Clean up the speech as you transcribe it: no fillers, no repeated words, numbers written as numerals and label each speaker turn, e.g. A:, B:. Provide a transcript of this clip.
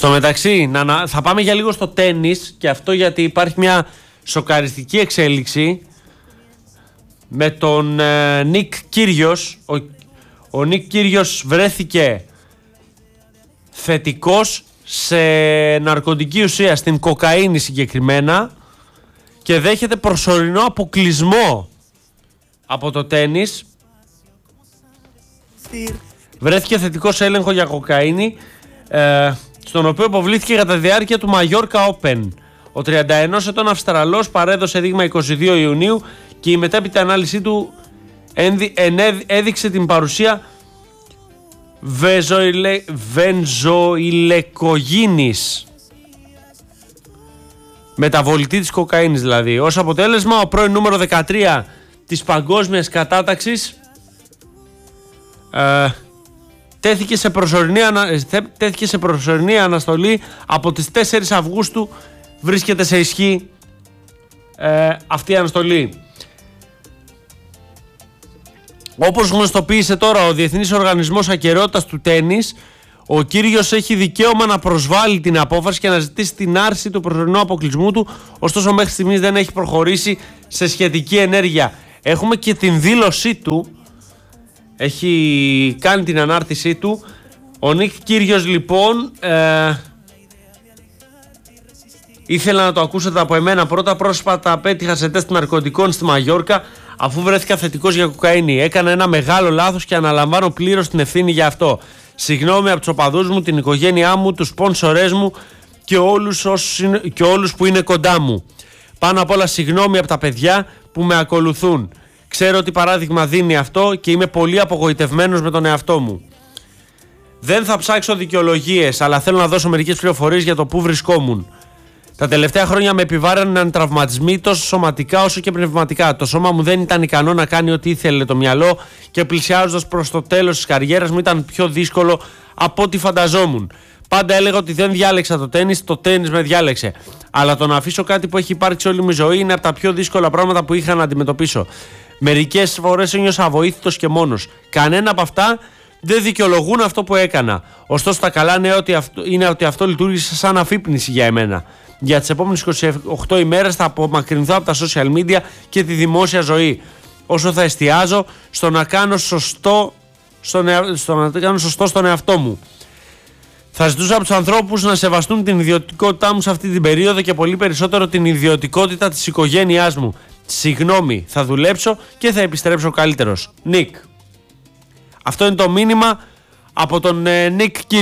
A: Στο μεταξύ, θα πάμε για λίγο στο τένις, και αυτό γιατί υπάρχει μια σοκαριστική εξέλιξη με τον Νικ Κύριος. Ο Νικ Κύριος βρέθηκε θετικός σε ναρκωτική ουσία, στην κοκαίνη συγκεκριμένα, και δέχεται προσωρινό αποκλεισμό από το τένις. Βρέθηκε θετικός σε έλεγχο για κοκαίνη, στον οποίο υποβλήθηκε κατά τη διάρκεια του Mallorca Open. Ο 31 ετών Αυστραλός παρέδωσε δείγμα 22 Ιουνίου και η μετέπειτα ανάλυση του έδειξε την παρουσία βενζοηλεκογίνης, μεταβολητή της κοκαίνης δηλαδή. Ως αποτέλεσμα, ο πρώην νούμερο 13 της παγκόσμιας κατάταξης τέθηκε σε προσωρινή αναστολή. Από τις 4 Αυγούστου βρίσκεται σε ισχύ αυτή η αναστολή. Όπως γνωστοποίησε τώρα ο Διεθνής Οργανισμός Ακεραιότητας του Τένις, ο Κύριος έχει δικαίωμα να προσβάλει την απόφαση και να ζητήσει την άρση του προσωρινού αποκλεισμού του, ωστόσο μέχρι στιγμής δεν έχει προχωρήσει σε σχετική ενέργεια. Έχουμε και την δήλωσή του, έχει κάνει την ανάρτησή του. Ο Νικ Κύριος λοιπόν, ήθελα να το ακούσετε από εμένα πρώτα. Πρόσφατα απέτυχα σε τεστ ναρκωτικών στη Μαγιόρκα, αφού βρέθηκα θετικός για κοκαίνη. Έκανα ένα μεγάλο λάθος και αναλαμβάνω πλήρως την ευθύνη για αυτό. Συγγνώμη από τους οπαδούς μου, την οικογένειά μου, τους σπόνσορές μου και όλους που είναι κοντά μου. Πάνω απ' όλα συγγνώμη από τα παιδιά που με ακολουθούν. Ξέρω ότι παράδειγμα δίνει αυτό και είμαι πολύ απογοητευμένος με τον εαυτό μου. Δεν θα ψάξω δικαιολογίες, αλλά θέλω να δώσω μερικές πληροφορίες για το πού βρισκόμουν. Τα τελευταία χρόνια με επιβάρυναν τραυματισμοί τόσο σωματικά όσο και πνευματικά. Το σώμα μου δεν ήταν ικανό να κάνει ό,τι ήθελε το μυαλό και πλησιάζοντας προς το τέλος της καριέρας μου ήταν πιο δύσκολο από ό,τι φανταζόμουν. Πάντα έλεγα ότι δεν διάλεξα το τένις με διάλεξε. Αλλά το να αφήσω κάτι που έχει υπάρξει όλη μου η ζωή είναι από τα πιο δύσκολα πράγματα που είχα να αντιμετωπίσω. Μερικές φορές ένιωσα αβοήθητος και μόνος. Κανένα από αυτά δεν δικαιολογούν αυτό που έκανα. Ωστόσο, τα καλά νέα είναι ότι αυτό λειτουργήσε σαν αφύπνιση για εμένα. Για τις επόμενες 28 ημέρες θα απομακρυνθώ από τα social media και τη δημόσια ζωή, όσο θα εστιάζω στο να κάνω σωστό στον εαυτό μου. Θα ζητούσα από τους ανθρώπους να σεβαστούν την ιδιωτικότητά μου σε αυτή την περίοδο και πολύ περισσότερο την ιδιωτικότητα της οικογένειάς μου. Συγγνώμη, θα δουλέψω και θα επιστρέψω καλύτερος. Νικ. Αυτό είναι το μήνυμα από τον Νικ Κύριο.